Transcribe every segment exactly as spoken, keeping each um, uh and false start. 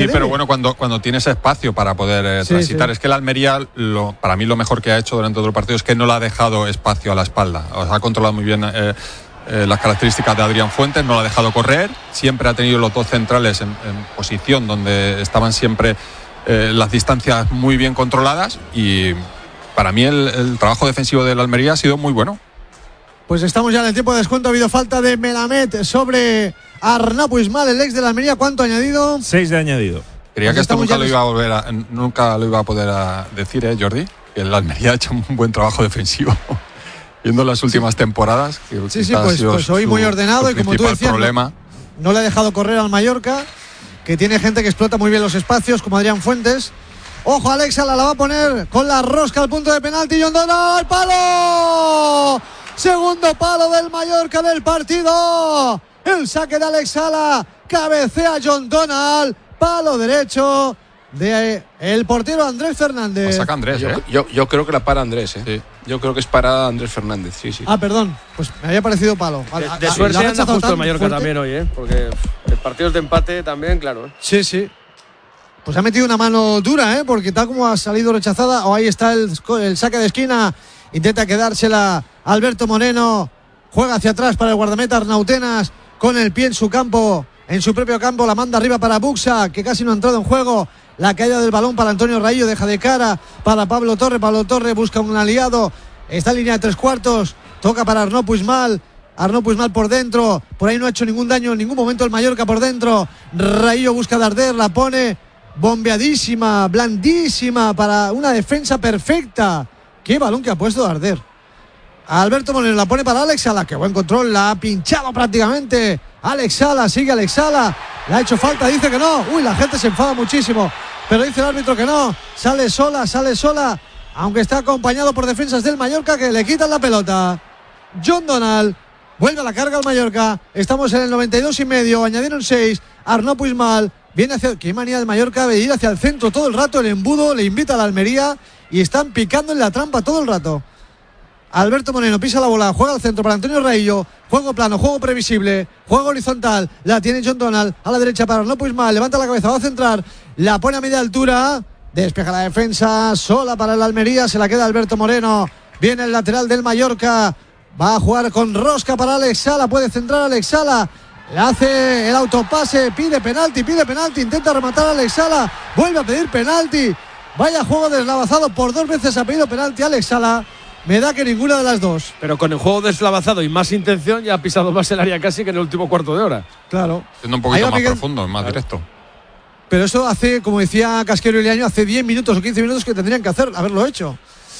debe. pero bueno, cuando, cuando tienes espacio para poder eh, sí, transitar. Sí. Es que el Almería, lo, para mí lo mejor que ha hecho durante todo el partido es que no le ha dejado espacio a la espalda. O sea, ha controlado muy bien eh, eh, las características de Adrián Fuentes, no lo ha dejado correr. Siempre ha tenido los dos centrales en, en posición donde estaban siempre eh, las distancias muy bien controladas. Y para mí el, el trabajo defensivo del Almería ha sido muy bueno. Pues estamos ya en el tiempo de descuento. Ha habido falta de Melamed sobre Arnau Puigmal, el ex de la Almería. ¿Cuánto ha añadido? Seis de añadido. Creía pues que esto nunca lo, des... iba a volver a, nunca lo iba a poder a decir, ¿eh, Jordi? Que el Almería ha hecho un buen trabajo defensivo. Viendo las últimas sí. temporadas. Que sí, sí, pues, pues hoy su, muy ordenado y como tú decías, problema. No, no le ha dejado correr al Mallorca, que tiene gente que explota muy bien los espacios, como Adrián Fuentes. Ojo, Alex Sala la va a poner con la rosca al punto de penalti. John Donald, ¡al palo! Segundo palo del Mallorca del partido. El saque de Alex Sala. Cabecea John Donald. Palo derecho de el portero Andrés Fernández. Lo saca Andrés, yo, ¿eh? yo, yo creo que la para Andrés, ¿eh? Sí. Yo creo que es parada Andrés Fernández, sí, sí. Ah, perdón. Pues me había parecido palo. De, de a, suerte anda justo el Mallorca fuerte. También hoy, ¿eh? Porque el partido es de empate también, claro. ¿eh? Sí, sí. Pues ha metido una mano dura, ¿eh? Porque tal como ha salido rechazada, o ahí está el, el saque de esquina. Intenta quedársela Alberto Moreno. Juega hacia atrás para el guardameta Arnautenas. Con el pie en su campo, en su propio campo. La manda arriba para Buxa, que casi no ha entrado en juego. La caída del balón para Antonio Raillo. Deja de cara para Pablo Torre. Pablo Torre busca un aliado. Está en línea de tres cuartos. Toca para Arnau Puigmal. Arnau Puigmal por dentro. Por ahí no ha hecho ningún daño en ningún momento el Mallorca por dentro. Raillo busca Darder. La pone bombeadísima, blandísima para una defensa perfecta. Qué balón que ha puesto Darder. Alberto Moreno la pone para Alex Sala. Qué buen control. La ha pinchado prácticamente. Alex Sala, sigue Alex Sala. Le ha hecho falta, dice que no. Uy, la gente se enfada muchísimo. Pero dice el árbitro que no. Sale sola, sale sola. Aunque está acompañado por defensas del Mallorca que le quitan la pelota. John Donald vuelve a la carga al Mallorca. Estamos en el noventa y dos y medio. Añadieron seis. Arnau Puigmal viene hacia. Qué manía del Mallorca de ir hacia el centro todo el rato. El embudo le invita a la Almería y están picando en la trampa todo el rato. Alberto Moreno pisa la bola, juega al centro para Antonio Raillo, juego plano, juego previsible, juego horizontal, la tiene John Donald a la derecha para Arnau Puigmal, levanta la cabeza, va a centrar, la pone a media altura, despeja la defensa, sola para el Almería, se la queda Alberto Moreno, viene el lateral del Mallorca, va a jugar con rosca para Alex Sala, puede centrar Alex Sala, le hace el autopase, pide penalti, pide penalti, intenta rematar a Alex Sala, vuelve a pedir penalti, vaya juego deslavazado, por dos veces ha pedido penalti Alex Sala. Me da que ninguna de las dos. Pero con el juego deslavazado y más intención ya ha pisado más el área casi que en el último cuarto de hora. Claro. Siendo un poquito más Miguel... profundo, más claro. directo. Pero eso hace, como decía Casquero y Leaño, hace diez minutos o quince minutos que tendrían que hacer, haberlo hecho.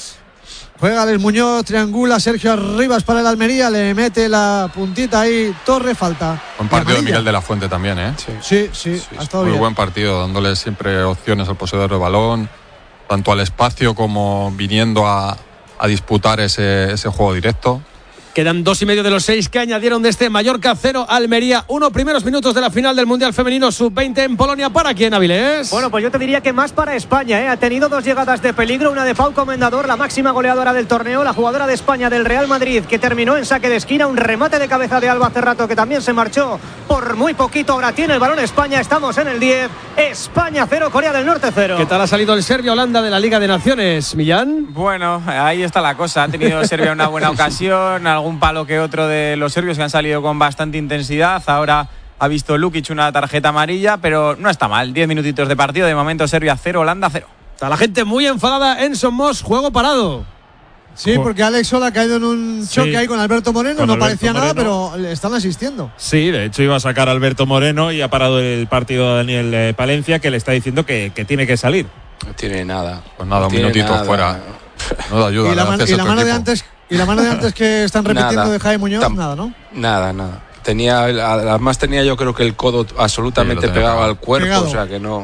Juega Alex Muñoz, triangula Sergio Arribas para el Almería, le mete la puntita ahí, Torre, falta. Buen partido de Miguel de la Fuente también, ¿eh? Sí, sí, sí, sí ha estado muy bien. buen partido, dándole siempre opciones al poseedor del balón, tanto al espacio como viniendo a a disputar ese, ese juego directo. Quedan dos y medio de los seis que añadieron de este Mallorca cero, Almería uno. Primeros minutos de la final del Mundial Femenino sub veinte en Polonia. ¿Para quién, Avilés? Bueno, pues yo te diría que más para España, ¿eh? Ha tenido dos llegadas de peligro, una de Pau Comendador, la máxima goleadora del torneo, la jugadora de España del Real Madrid, que terminó en saque de esquina, un remate de cabeza de Alba Cerrato, que también se marchó por muy poquito. Ahora tiene el balón España, estamos en el diez. España cero, Corea del Norte cero. ¿Qué tal ha salido el Serbia-Holanda de la Liga de Naciones, Millán? Bueno, ahí está la cosa. Ha tenido Serbia una buena ocasión, algún palo que otro de los serbios que han salido con bastante intensidad. Ahora ha visto Lukic una tarjeta amarilla, pero no está mal. Diez minutitos de partido, de momento Serbia cero, Holanda cero. Está la gente muy enfadada en Somos, juego parado. Sí, porque Alex Sola ha caído en un choque sí. ahí con Alberto Moreno, con no Alberto parecía Moreno. Nada, pero le están asistiendo. Sí, de hecho iba a sacar a Alberto Moreno y ha parado el partido de Daniel Palencia, que le está diciendo que, que tiene que salir. No tiene nada. Pues nada, no un minutito nada. Fuera. No da ayuda. Y la, man, y la mano de antes... Y la mano de antes que están repitiendo nada. De Jaime Muñoz, Tam, nada, ¿no? Nada, nada. Tenía, además tenía yo creo que el codo absolutamente sí, pegado al cuerpo, pegado. O sea que no.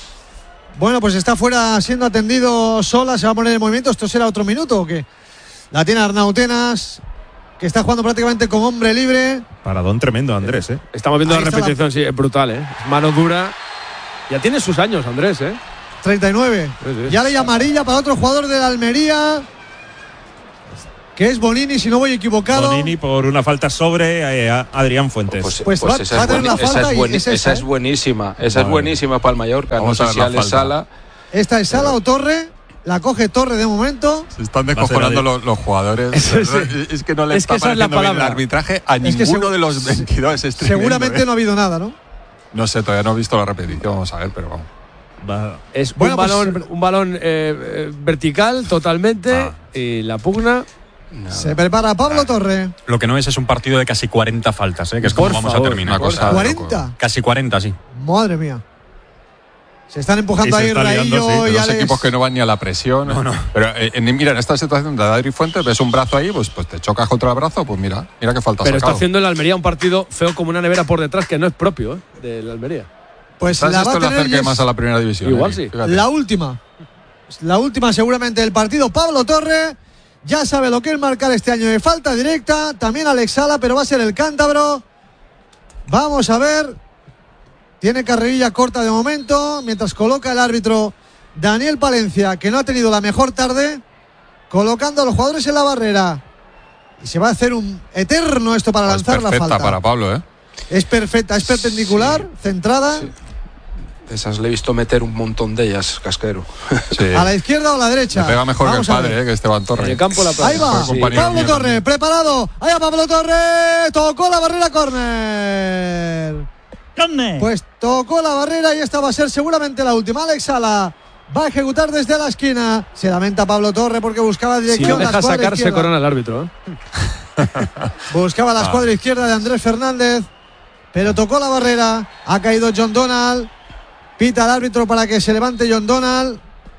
Bueno, pues está fuera siendo atendido Sola, se va a poner en movimiento. ¿Esto será otro minuto o qué? La tiene Arnautenas, que está jugando prácticamente con hombre libre. Paradón tremendo, Andrés, ¿eh? Estamos viendo ahí la repetición, la... sí, es brutal, ¿eh? Mano dura. Ya tiene sus años, Andrés, ¿eh? treinta y nueve. Sí, sí. Ya le amarilla para otro jugador de la Almería. que es Bonini, si no voy equivocado. Bonini por una falta sobre eh, a Adrián Fuentes. Pues, pues va, esa, va es bueni- esa, es bueni- es esa, esa es buenísima. Esa vale. es buenísima para el Mallorca. Vamos no sé si Ale Sala. Esta es Sala o Torre. La coge Torre de momento. Se están descojonando los, los jugadores. Sí, sí. Es que no le es está que esa pareciendo es la bien el palabra. arbitraje a es ninguno seg- de los veintidós. Es tremendo, seguramente ¿eh? no ha habido nada, ¿no? No sé, todavía no he visto la repetición. Vamos a ver, pero vamos. Va. Es bueno, un pues, balón, un balón eh, eh, vertical totalmente ah. y la pugna. No. Se prepara Pablo ah. Torre. Lo que no es es un partido de casi cuarenta faltas, ¿eh? Que es como vamos favor, a terminar. Cosa ¿cuarenta? Casi cuarenta, sí. Madre mía. Se están empujando sí, ahí Raillo sí, y los Alex. equipos que no van ni a la presión. No, no. Pero eh, en, mira, en esta situación de Adri Fuentes, ves un brazo ahí, pues, pues te chocas contra el brazo, pues mira, mira qué falta. Pero sacado. está haciendo el Almería un partido feo como una nevera por detrás que no es propio ¿eh? del Almería. Pues la va esto a tener le acerque es... más a la primera división. Igual eh, sí. Fíjate. La última. La última seguramente del partido. Pablo Torre ya sabe lo que es marcar este año de falta directa. También Alex Sala, pero va a ser el cántabro. Vamos a ver. Tiene carrerilla corta de momento, mientras coloca el árbitro Daniel Palencia, que no ha tenido la mejor tarde, colocando a los jugadores en la barrera. Y se va a hacer un eterno esto para pues lanzar la falta. Es perfecta para Pablo, ¿eh? Es perfecta, es perpendicular, sí. centrada. Sí. Esas le he visto meter un montón de ellas, Casquero. Sí. ¿A la izquierda o a la derecha? Le pega mejor Vamos que el padre, eh, que Esteban Torres. En el campo la Ahí va, sí. Pablo Torres, preparado. Ahí va Pablo Torres, tocó la barrera, córner. Pues tocó la barrera y esta va a ser seguramente la última. Alex Sala va a ejecutar desde la esquina. Se lamenta Pablo Torre porque buscaba dirección. Si no deja la sacarse, izquierda. corona el árbitro. ¿eh? Buscaba la escuadra ah. izquierda de Andrés Fernández, pero tocó la barrera. Ha caído John Donald. Pita al árbitro para que se levante John Donald.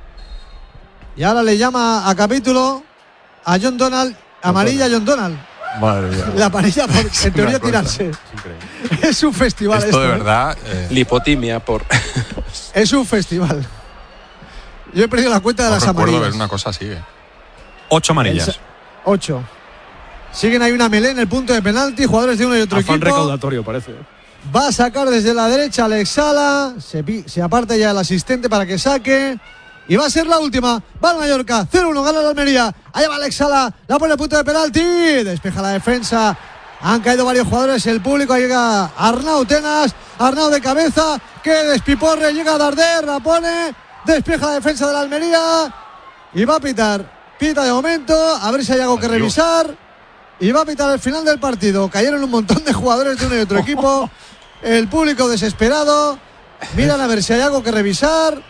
Y ahora le llama a capítulo a John Donald. Amarilla John Donald. Madre mía. La amarilla por, en teoría tirarse. Es, es un festival esto. Esto de ¿eh? verdad. Eh. Lipotimia por. Es un festival. Yo he perdido la cuenta de no las recuerdo amarillas. ver una cosa así. Eh. Ocho amarillas. El, ocho. Siguen ahí una melé en el punto de penalti. Jugadores de uno y otro Afán equipo. recaudatorio parece. Va a sacar desde la derecha Alex Sala. Se, se aparta ya el asistente para que saque. Y va a ser la última. Va el Mallorca. cero uno. Gana la Almería. Ahí va Alex Sala. La pone el punto de penalti. Despeja la defensa. Han caído varios jugadores. El público. Ahí llega Arnau Tenas. Arnau de cabeza. Que despiporre. Llega Darder. La pone. Despeja la defensa de la Almería. Y va a pitar. Pita de momento. A ver si hay algo que revisar. Y va a pitar el final del partido. Cayeron un montón de jugadores de uno y otro equipo. El público desesperado. Miran a ver si hay algo que revisar.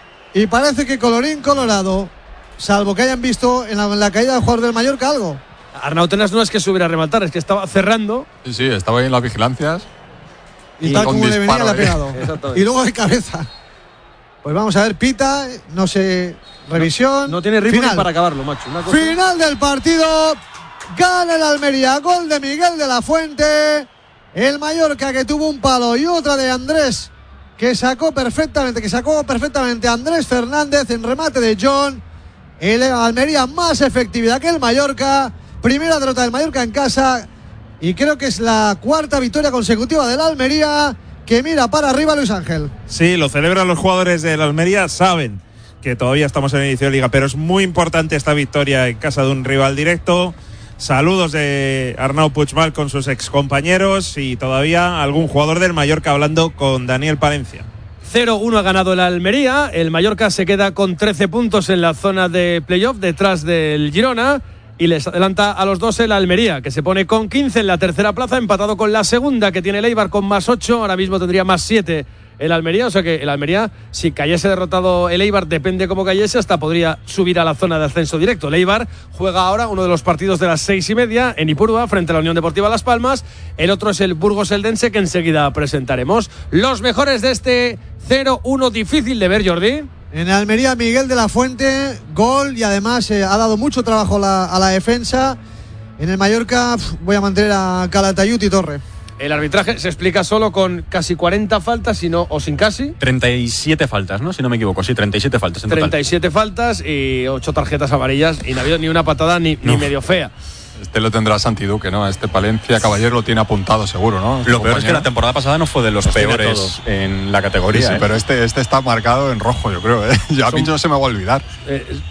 Y parece que colorín colorado, salvo que hayan visto en la, en la caída del jugador del Mallorca algo. Arnau Tenas no es que subiera a rematar, es que estaba cerrando. Sí, sí, estaba ahí en las vigilancias. Y, y tal como le venía, le ha pegado. Y luego de cabeza. Pues vamos a ver, pita, no sé, revisión. No, no tiene ritmo para acabarlo, macho. Una cosa... Final del partido. Gana el Almería, gol de Miguel de la Fuente. El Mallorca que tuvo un palo y otra de Andrés. Que sacó perfectamente, que sacó perfectamente a Andrés Fernández en remate de John. El Almería más efectividad que el Mallorca. Primera derrota del Mallorca en casa. Y creo que es la cuarta victoria consecutiva del Almería. Que mira para arriba Luis Ángel. Sí, lo celebran los jugadores del Almería. Saben que todavía estamos en el inicio de liga, pero es muy importante esta victoria en casa de un rival directo. Saludos de Arnau Puigmal con sus excompañeros y todavía algún jugador del Mallorca hablando con Daniel Palencia. cero uno ha ganado el Almería. El Mallorca se queda con trece puntos en la zona de playoff detrás del Girona y les adelanta a los dos el Almería, que se pone con quince en la tercera plaza, empatado con la segunda que tiene el Eibar con más ocho. Ahora mismo tendría más siete el Almería, o sea que el Almería, si cayese derrotado el Eibar, depende cómo cayese, hasta podría subir a la zona de ascenso directo. El Eibar juega ahora uno de los partidos de las seis y media en Ipurúa frente a la Unión Deportiva Las Palmas. El otro es el Burgos Eldense, que enseguida presentaremos. Los mejores de este cero uno difícil de ver, Jordi. En Almería, Miguel de la Fuente, gol, y además eh, ha dado mucho trabajo la, a la defensa. En el Mallorca pf, voy a mantener a Calatayud y Torre. El arbitraje se explica solo con casi cuarenta faltas, si no, o sin casi. treinta y siete faltas, ¿no? Si no me equivoco, sí, treinta y siete faltas en total. treinta y siete faltas y ocho tarjetas amarillas, y no ha habido ni una patada ni, no. ni medio fea. Este lo tendrá Santi Duque, ¿no? Este Palencia Caballero lo tiene apuntado seguro, ¿no? Lo peor es que la temporada pasada no fue de los los peores en la categoría. Sí, sí, ¿eh? pero este, este está marcado en rojo, yo creo, ¿eh? Ya a mí no se me va a olvidar. Eh,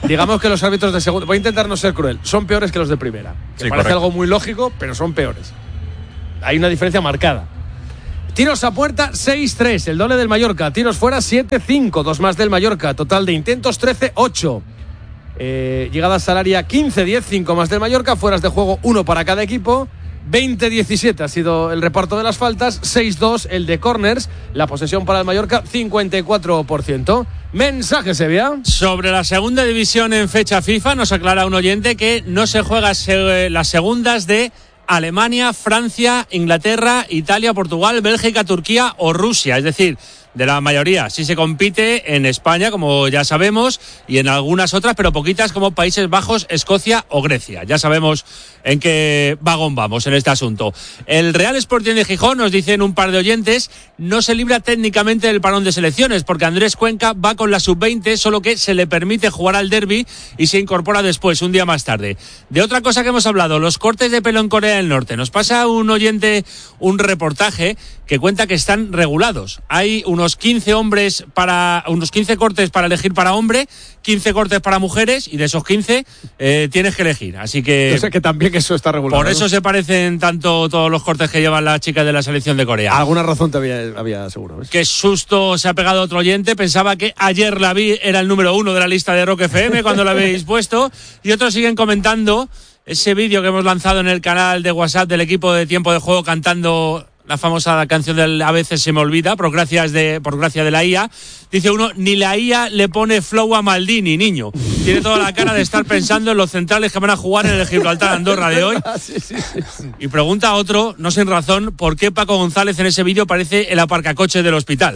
digamos que los árbitros de segunda, voy a intentar no ser cruel, son peores que los de primera. Que Sí, parece correcto. algo muy lógico, pero son peores. Hay una diferencia marcada. Tiros a puerta seis tres, el doble del Mallorca. Tiros fuera siete cinco, dos más del Mallorca. Total de intentos trece ocho. Eh, llegadas al área quince diez, cinco más del Mallorca. Fueras de juego uno para cada equipo. veinte diecisiete ha sido el reparto de las faltas. seis dos el de corners. La posesión para el Mallorca cincuenta y cuatro por ciento. Mensaje, Sevilla. Sobre la segunda división en fecha FIFA nos aclara un oyente que no se juega se- las segundas de Alemania, Francia, Inglaterra, Italia, Portugal, Bélgica, Turquía o Rusia. Es decir, de la mayoría. Sí se compite en España, como ya sabemos, y en algunas otras, pero poquitas, como Países Bajos, Escocia o Grecia. Ya sabemos en qué vagón vamos en este asunto. El Real Sporting de Gijón, nos dicen un par de oyentes, no se libra técnicamente del parón de selecciones, porque Andrés Cuenca va con la sub veinte, solo que se le permite jugar al derbi y se incorpora después, un día más tarde. De otra cosa que hemos hablado, los cortes de pelo en Corea del Norte. Nos pasa un oyente un reportaje que cuenta que están regulados. Hay unos quince hombres para, unos quince cortes para elegir para hombre, quince cortes para mujeres, y de esos quince eh, tienes que elegir. Así que. Yo sé que también eso está regulado. Por eso, ¿no?, se parecen tanto todos los cortes que llevan las chicas de la selección de Corea. Alguna razón todavía había, seguro. ¿Ves? Qué susto se ha pegado otro oyente. Pensaba que ayer la vi, era el número uno de la lista de Rock F M cuando la habéis puesto. Y otros siguen comentando ese vídeo que hemos lanzado en el canal de WhatsApp del equipo de Tiempo de Juego cantando la famosa canción del A veces se me olvida, por, gracias de, por gracia de la I A. Dice uno, ni la I A le pone flow a Maldini, niño. Tiene toda la cara de estar pensando en los centrales que van a jugar en el Gibraltar Andorra de hoy. Sí, sí, sí, sí. Y pregunta a otro, no sin razón, ¿por qué Paco González en ese vídeo parece el aparcacoche del hospital?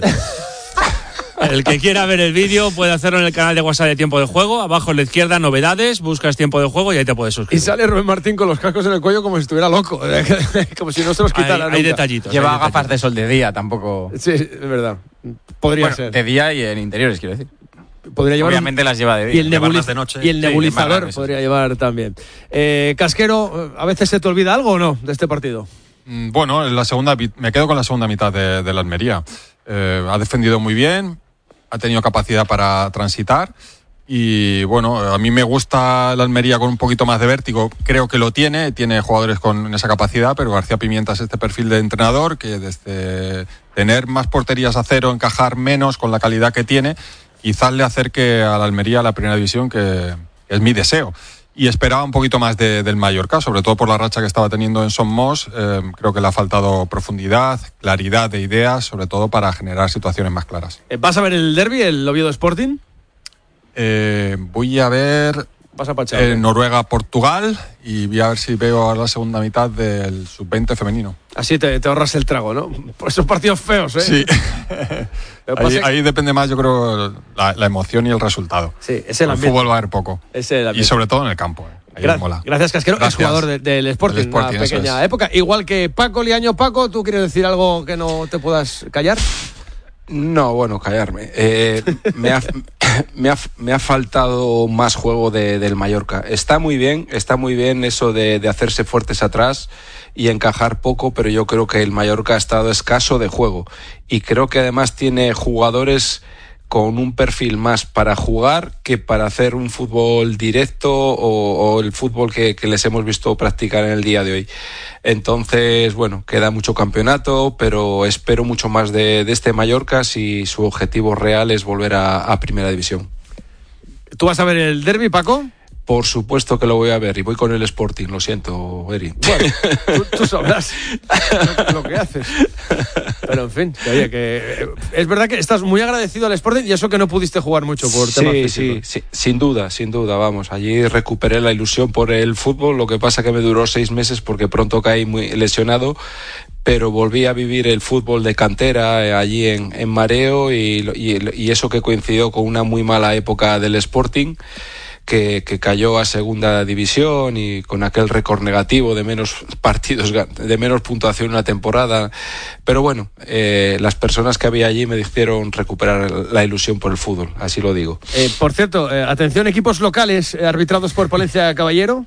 El que quiera ver el vídeo puede hacerlo en el canal de WhatsApp de Tiempo de Juego. Abajo en la izquierda, novedades, buscas Tiempo de Juego y ahí te puedes Y suscribir. sale Rubén Martín con los cascos en el cuello como si estuviera loco. Como si no se los quitara Hay, nunca. hay detallitos. Lleva hay gafas detallitos. de sol de día, tampoco. Sí, es verdad. Podría Bueno, ser. de día y en interiores, quiero decir. Podría llevar un- Obviamente las lleva de Y día. el, Llevarlas nebuliz- de noche. y el Sí, nebulizador llevarlas, eso. podría llevar también. Eh, Casquero, ¿a veces se te olvida algo o no de este partido? Mm, Bueno, en la segunda, vi- me quedo con la segunda mitad de, de la Almería. Eh, ha defendido muy bien, ha tenido capacidad para transitar y bueno, a mí me gusta la Almería con un poquito más de vértigo, creo que lo tiene, tiene jugadores con esa capacidad, pero García Pimienta es este perfil de entrenador que desde tener más porterías a cero, encajar menos con la calidad que tiene, quizás le acerque a la Almería a la primera división, que es mi deseo. Y esperaba un poquito más de, del Mallorca, sobre todo por la racha que estaba teniendo en Son Moss. Eh, creo que le ha faltado profundidad, claridad de ideas, sobre todo para generar situaciones más claras. Eh, ¿Vas a ver el derbi, el Oviedo Sporting? Eh, voy a ver Vas a Pachá. eh, Noruega-Portugal y voy a ver si veo a la segunda mitad del sub veinte femenino. Así te, te ahorras el trago, ¿no? Por esos partidos feos, ¿eh? Sí, Lo que ahí, pasa es- ahí depende más, yo creo, la, la emoción y el resultado. Sí, es el el ambiente. fútbol va a haber poco. Es el Y ambiente. sobre todo en el campo. eh. Ahí Gra- mola. Gracias, Casquero. Gracias. Es jugador de- del Sporting, Del Sporting, una eso pequeña es. época. Igual que Paco Liaño. Paco, ¿tú quieres decir algo que no te puedas callar? No, bueno, callarme. Eh, me, ha, me, ha, me ha faltado más juego de, del Mallorca. Está muy bien, está muy bien eso de, de hacerse fuertes atrás y encajar poco, pero yo creo que el Mallorca ha estado escaso de juego. Y creo que además tiene jugadores con un perfil más para jugar que para hacer un fútbol directo o, o el fútbol que, que les hemos visto practicar en el día de hoy. Entonces, bueno, queda mucho campeonato, pero espero mucho más de, de este Mallorca si su objetivo real es volver a, a Primera División. ¿Tú vas a ver el derbi, Paco? Por supuesto que lo voy a ver y voy con el Sporting, lo siento, Eri. Bueno, tú, tú sabrás lo, lo que haces. Pero en fin, que, oye, que eh, es verdad que estás muy agradecido al Sporting y eso que no pudiste jugar mucho por temas Sí, físicos. sí, sí, sin duda, sin duda, vamos. Allí recuperé la ilusión por el fútbol, lo que pasa que me duró seis meses porque pronto caí muy lesionado, pero volví a vivir el fútbol de cantera eh, allí en, en Mareo y, y, y eso que coincidió con una muy mala época del Sporting. Que, que cayó a segunda división y con aquel récord negativo de menos partidos, de menos puntuación en una temporada. Pero bueno, eh, las personas que había allí me hicieron recuperar la ilusión por el fútbol, así lo digo. Eh, por cierto, eh, atención, equipos locales eh, arbitrados por Palencia Caballero.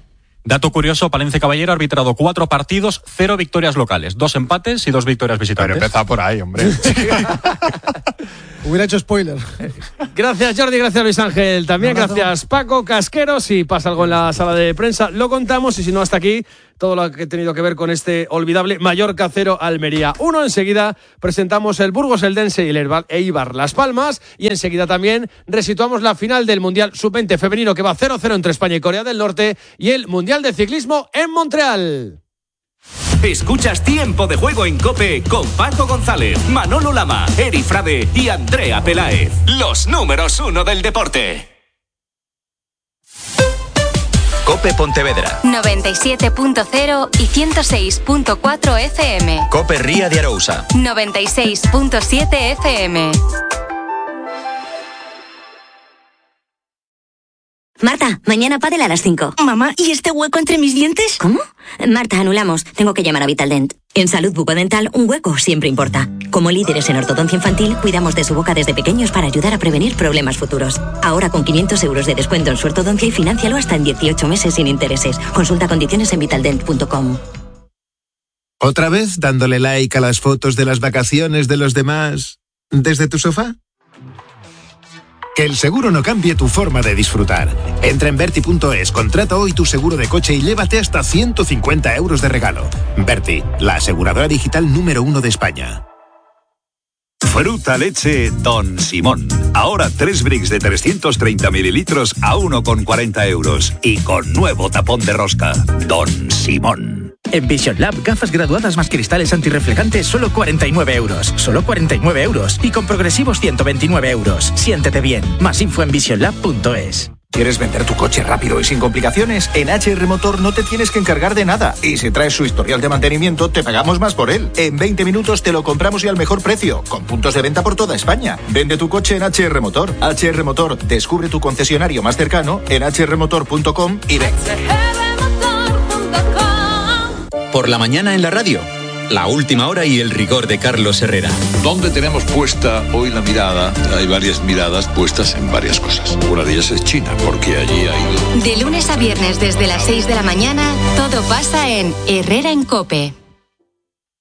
Dato curioso, Palencia Caballero ha arbitrado cuatro partidos, cero victorias locales, dos empates y dos victorias visitantes. Pero empezaba por ahí, hombre. Hubiera hecho spoiler. Gracias, Jordi, gracias, Luis Ángel. También gracias, Paco Casquero. Si pasa algo en la sala de prensa, lo contamos. Y si no, hasta aquí todo lo que ha tenido que ver con este olvidable Mallorca cero Almería uno. Enseguida presentamos el Burgos Eldense y el Eibar Las Palmas. Y enseguida también resituamos la final del Mundial sub veinte femenino, que va cero cero entre España y Corea del Norte, y el Mundial de Ciclismo en Montreal. Escuchas Tiempo de Juego en COPE con Paco González, Manolo Lama, Eri Frade y Andrea Peláez. Los números uno del deporte. COPE Pontevedra noventa y siete punto cero y ciento seis punto cuatro F M. COPE Ría de Arousa noventa y seis punto siete F M. Marta, mañana pádel a las cinco. Mamá, ¿y este hueco entre mis dientes? ¿Cómo? Marta, anulamos. Tengo que llamar a Vitaldent. En salud bucodental, un hueco siempre importa. Como líderes en ortodoncia infantil, cuidamos de su boca desde pequeños para ayudar a prevenir problemas futuros. Ahora con quinientos euros de descuento en su ortodoncia y financialo hasta en dieciocho meses sin intereses. Consulta condiciones en vitaldent punto com. ¿Otra vez dándole like a las fotos de las vacaciones de los demás desde tu sofá? Que el seguro no cambie tu forma de disfrutar. Entra en Berti punto es, contrata hoy tu seguro de coche y llévate hasta ciento cincuenta euros de regalo. Berti, la aseguradora digital número uno de España. Fruta leche Don Simón. Ahora tres bricks de trescientos treinta mililitros a uno con cuarenta euros. Y con nuevo tapón de rosca. Don Simón. En Vision Lab, gafas graduadas más cristales antirreflejantes, solo cuarenta y nueve euros. Solo cuarenta y nueve euros. Y con progresivos ciento veintinueve euros. Siéntete bien. Más info en vision lab punto es. ¿Quieres vender tu coche rápido y sin complicaciones? En H R Motor no te tienes que encargar de nada. Y si traes su historial de mantenimiento, te pagamos más por él. En veinte minutos te lo compramos y al mejor precio. Con puntos de venta por toda España. Vende tu coche en H R Motor. H R Motor. Descubre tu concesionario más cercano en h r motor punto com y ven. Por la mañana en la radio, la última hora y el rigor de Carlos Herrera. ¿Dónde tenemos puesta hoy la mirada? Hay varias miradas puestas en varias cosas. Una de ellas es China, porque allí hay... De lunes a viernes desde las seis de la mañana, todo pasa en Herrera en COPE.